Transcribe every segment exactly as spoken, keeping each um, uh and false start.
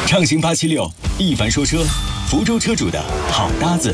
畅行八七六，一凡说车，福州车主的好搭子。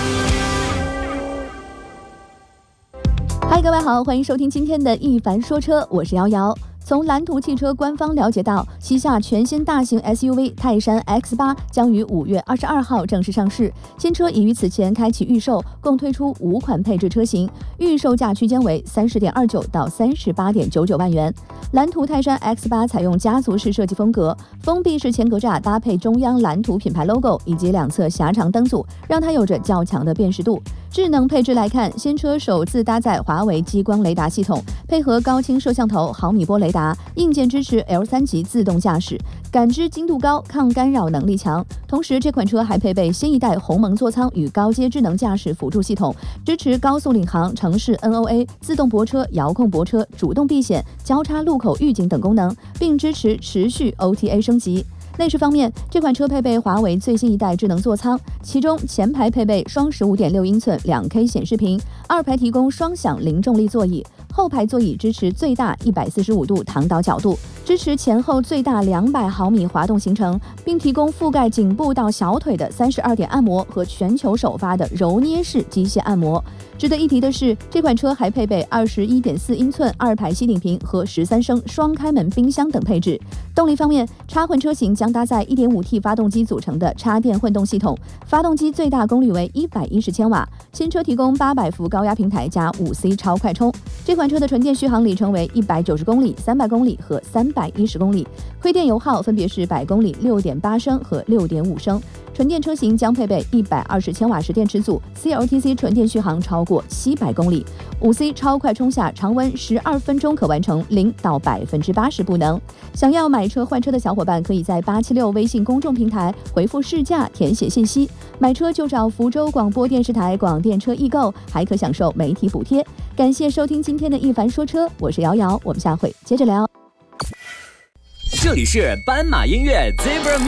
嗨，各位好，欢迎收听今天的一凡说车，我是瑶瑶。从蓝图汽车官方了解到，旗下全新大型 S U V 泰山 X 八 将于五月二十二号正式上市，新车已于此前开启预售，共推出五款配置车型，预售价区间为 三十点二九 到 三十八点九九万元。蓝图泰山 X 八 采用家族式设计风格，封闭式前格栅搭配中央蓝图品牌 logo 以及两侧狭长灯组，让它有着较强的辨识度。智能配置来看，新车首次搭载华为激光雷达系统，配合高清摄像头、毫米波雷达，硬件支持 L 三 级自动驾驶，感知精度高，抗干扰能力强。同时，这款车还配备新一代鸿蒙座舱与高阶智能驾驶辅助系统，支持高速领航、城市 N O A、自动泊车、遥控泊车、主动避险、交叉路口预警等功能，并支持持续 O T A 升级。内饰方面，这款车配备华为最新一代智能座舱，其中前排配备双 十五点六英寸 两 K 显示屏，二排提供双享零重力座椅，后排座椅支持最大一百四十五度躺倒角度，支持前后最大两百毫米滑动行程，并提供覆盖颈部到小腿的三十二点按摩和全球首发的揉捏式机械按摩。值得一提的是，这款车还配备二十一点四英寸二排吸顶屏和十三升双开门冰箱等配置。动力方面，插混车型将搭载 一点五 T 发动机组成的插电混动系统，发动机最大功率为一百一十千瓦。新车提供八百伏高压平台加 五 C 超快充。这款车的纯电续航里程为一百九十公里、三百公里和三百一十公里，亏电油耗分别是百公里 六点八升和 六点五升。纯电车型将配备一百二十千瓦时电池组 ，C L T C 纯电续航超过七百公里， 五 C 超快充下常温十二分钟可完成零到百分之八十不能。想要买车换车的小伙伴，可以在八七六微信公众平台回复试驾填写信息，买车就找福州广播电视台广电车易购，还可享受媒体补贴。感谢收听今天的一凡说车，我是瑶瑶，我们下回接着聊。 这里是斑马音乐 Zebra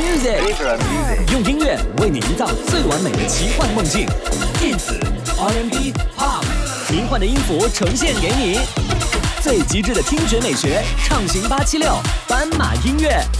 Music， 用音乐为你营造最完美的奇幻梦境，电子 R and B Pop， 迷幻的音符呈现给你，最极致的听觉美学，畅行八七六斑马音乐。